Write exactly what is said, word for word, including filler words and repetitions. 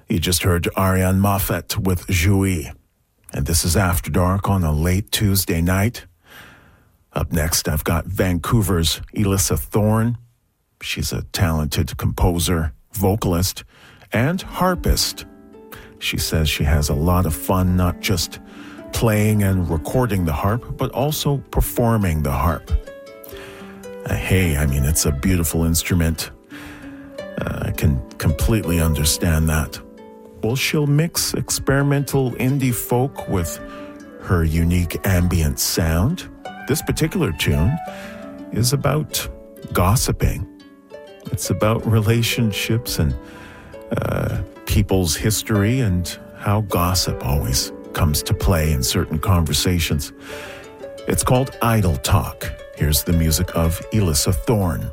You just heard Ariane Moffat with Jouy. And this is After Dark on a late Tuesday night. Up next, I've got Vancouver's Elissa Thorne. She's a talented composer, vocalist, and harpist. She says she has a lot of fun not just playing and recording the harp, but also performing the harp. Uh, hey, I mean, it's a beautiful instrument. Uh, I can completely understand that. Well, she'll mix experimental indie folk with her unique ambient sound. This particular tune is about gossiping. It's about relationships and uh, people's history and how gossip always comes to play in certain conversations. It's called Idle Talk. Here's the music of Elissa Thorne.